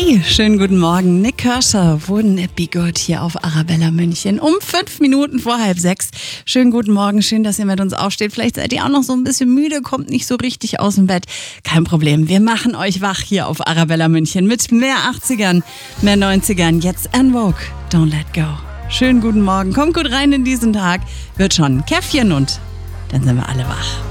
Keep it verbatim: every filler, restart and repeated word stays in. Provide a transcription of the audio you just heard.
Hey, schönen guten Morgen. Nick Kershaw, Wouldn't It Be Good hier auf Arabella München um fünf Minuten vor halb sechs. Schönen guten Morgen, schön, dass ihr mit uns aufsteht. Vielleicht seid ihr auch noch so ein bisschen müde, kommt nicht so richtig aus dem Bett. Kein Problem, wir machen euch wach hier auf Arabella München mit mehr achtzigern, mehr neunzigern. Jetzt En Vogue, Don't Let Go. Schönen guten Morgen, kommt gut rein in diesen Tag. Wird schon ein Käffchen und dann sind wir alle wach.